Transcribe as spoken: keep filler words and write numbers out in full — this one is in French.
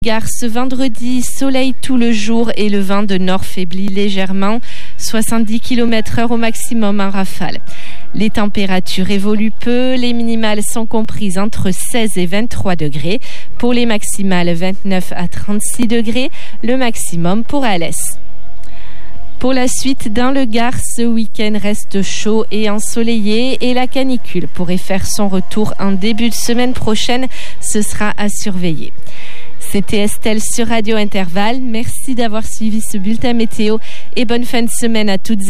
Gare ce vendredi, soleil tout le jour et le vent de nord faiblit légèrement, soixante-dix kilomètres heure au maximum en rafale. Les températures évoluent peu, les minimales sont comprises entre seize et vingt-trois degrés, pour les maximales vingt-neuf à trente-six degrés, le maximum pour Alès. Pour la suite, dans le Gard, ce week-end reste chaud et ensoleillé et la canicule pourrait faire son retour en début de semaine prochaine, ce sera à surveiller. C'était Estelle sur Radio Intervalle. Merci d'avoir suivi ce bulletin météo et bonne fin de semaine à toutes et